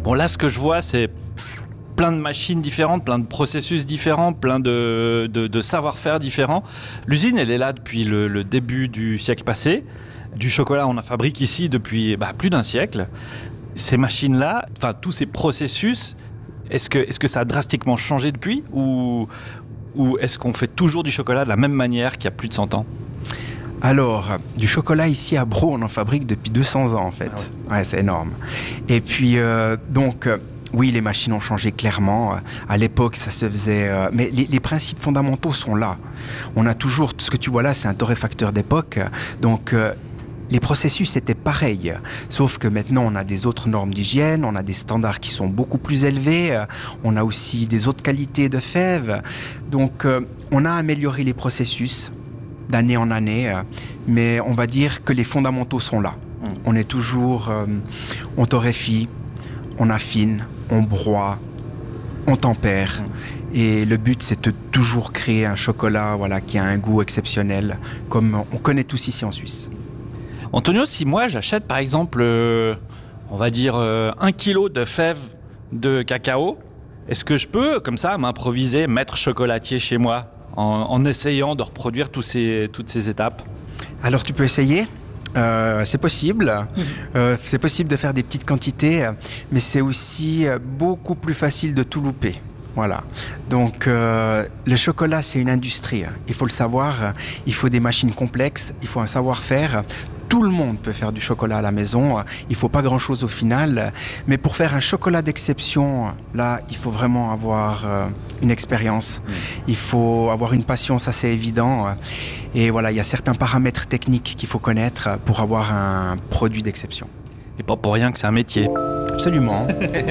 Bon, là, ce que je vois, c'est plein de machines différentes, plein de processus différents, plein de savoir-faire différents. L'usine, elle est là depuis le début du siècle passé. Du chocolat, on en fabrique ici depuis plus d'un siècle. Ces machines-là, enfin tous ces processus, est-ce que ça a drastiquement changé depuis ou est-ce qu'on fait toujours du chocolat de la même manière qu'il y a plus de 100 ans ? Alors, du chocolat ici à Braux, on en fabrique depuis 200 ans en fait. Ah ouais, c'est énorme. Et puis, oui, les machines ont changé clairement. À l'époque, ça se faisait... mais les principes fondamentaux sont là. On a toujours... Ce que tu vois là, c'est un torréfacteur d'époque. Donc... les processus étaient pareils, sauf que maintenant on a des autres normes d'hygiène, on a des standards qui sont beaucoup plus élevés, on a aussi des autres qualités de fèves. Donc on a amélioré les processus d'année en année, mais on va dire que les fondamentaux sont là. On est toujours... on torréfie, on affine, on broie, on tempère. Et le but, c'est de toujours créer un chocolat qui a un goût exceptionnel, comme on connaît tous ici en Suisse. Antonio, si moi j'achète par exemple, on va dire 1 kilo de fèves de cacao, est-ce que je peux comme ça m'improviser maître chocolatier chez moi en essayant de reproduire toutes ces étapes ? Alors tu peux essayer, c'est possible. C'est possible de faire des petites quantités, mais c'est aussi beaucoup plus facile de tout louper. Voilà. Donc le chocolat, c'est une industrie. Il faut le savoir. Il faut des machines complexes. Il faut un savoir-faire. Tout le monde peut faire du chocolat à la maison. Il faut pas grand-chose au final. Mais pour faire un chocolat d'exception, là, il faut vraiment avoir une expérience. Il faut avoir une passion, ça c'est évident. Et voilà, il y a certains paramètres techniques qu'il faut connaître pour avoir un produit d'exception. Et pas pour rien que c'est un métier. Absolument.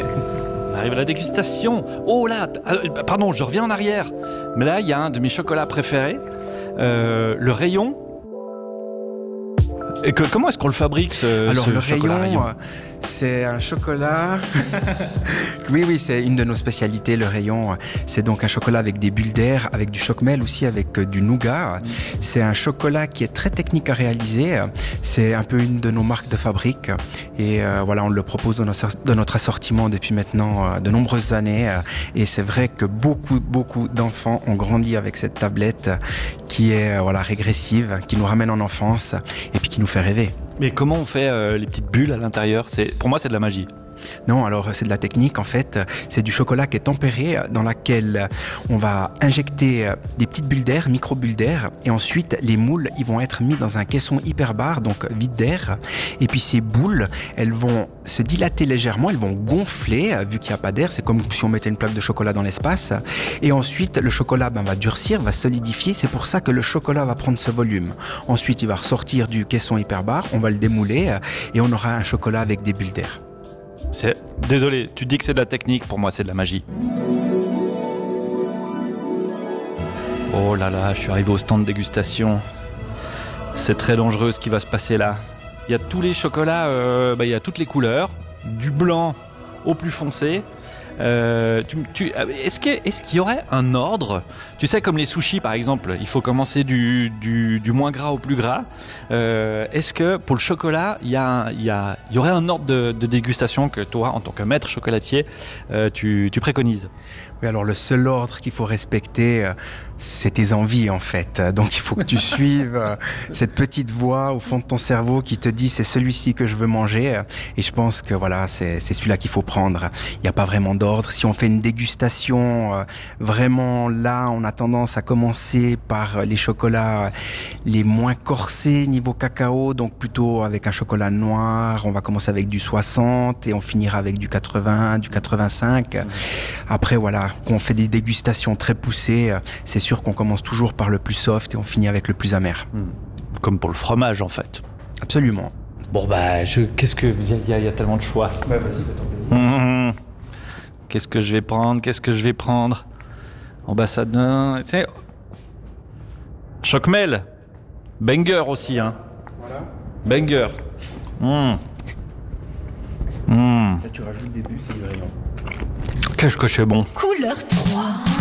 On arrive à la dégustation. Oh là, pardon, je reviens en arrière. Mais là, il y a un de mes chocolats préférés. Le rayon. Et comment est-ce qu'on le fabrique, ce chocolat rayon ? C'est un chocolat... Oui, c'est une de nos spécialités, le rayon. C'est donc un chocolat avec des bulles d'air, avec du chocmel aussi, avec du nougat. C'est un chocolat qui est très technique à réaliser. C'est un peu une de nos marques de fabrique. Et on le propose dans notre assortiment depuis maintenant de nombreuses années. Et c'est vrai que beaucoup d'enfants ont grandi avec cette tablette qui est régressive, qui nous ramène en enfance et puis qui nous fait rêver. Mais comment on fait les petites bulles à l'intérieur ? Pour moi, c'est de la magie. Non, alors c'est de la technique en fait. C'est du chocolat qui est tempéré, dans laquelle on va injecter des petites bulles d'air, micro-bulles d'air, et ensuite les moules, ils vont être mis dans un caisson hyperbare, donc vide d'air. Et puis ces boules, elles vont se dilater légèrement, elles vont gonfler, vu qu'il n'y a pas d'air. C'est comme si on mettait une plaque de chocolat dans l'espace. Et ensuite, le chocolat va durcir, va solidifier. C'est pour ça que le chocolat va prendre ce volume. Ensuite, il va ressortir du caisson hyperbare, on va le démouler, et on aura un chocolat avec des bulles d'air. Désolé, tu dis que c'est de la technique, pour moi c'est de la magie. Oh là là, je suis arrivé au stand de dégustation. C'est très dangereux ce qui va se passer là. Il y a tous les chocolats, il y a toutes les couleurs, du blanc au plus foncé. Est-ce qu'il y aurait un ordre ? Tu sais, comme les sushis par exemple, il faut commencer du moins gras au plus gras. Est-ce que pour le chocolat, il y aurait un ordre de dégustation que toi, en tant que maître chocolatier, tu préconises ? Oui, alors le seul ordre qu'il faut respecter, c'est tes envies en fait. Donc il faut que tu suives cette petite voix au fond de ton cerveau qui te dit c'est celui-ci que je veux manger. Et je pense que c'est celui-là qu'il faut prendre. Il n'y a pas vraiment d'ordre. Si on fait une dégustation, vraiment là, on a tendance à commencer par les chocolats les moins corsés niveau cacao, donc plutôt avec un chocolat noir. On va commencer avec du 60 et on finira avec du 80, du 85. Après quand on fait des dégustations très poussées, c'est sûr qu'on commence toujours par le plus soft et on finit avec le plus amer. Comme pour le fromage en fait. Absolument. Bon qu'est-ce que il y a tellement de choix. Vas-y, fais ton plaisir. Qu'est-ce que je vais prendre Ambassadeur, tu sais, chocmel, banger aussi hein. Voilà. Banger. Là, tu rajoutes des bulles, c'est du rayon. Qu'est-ce que c'est bon. Couleur 3.